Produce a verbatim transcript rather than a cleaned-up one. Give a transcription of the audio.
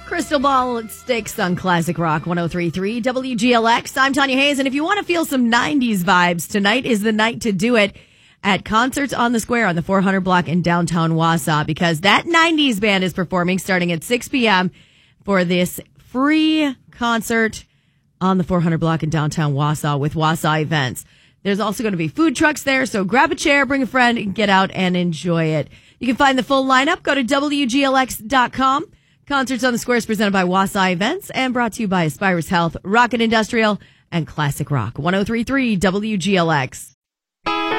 Crystal Ball at Sticks on Classic Rock one oh three point three W G L X. I'm Tanya Hayes, and if you want to feel some nineties vibes, tonight is the night to do it at Concerts on the Square on the four hundred block in downtown Wausau, because that nineties band is performing starting at six p.m. for this free concert on the four hundred block in downtown Wausau with Wausau Events. There's also going to be food trucks there, so grab a chair, bring a friend, and get out and enjoy it. You can find the full lineup. Go to W G L X dot com. Concerts on the Square is presented by Wausau Events and brought to you by Aspirus Health, Rocket Industrial, and Classic Rock one oh three point three W G L X.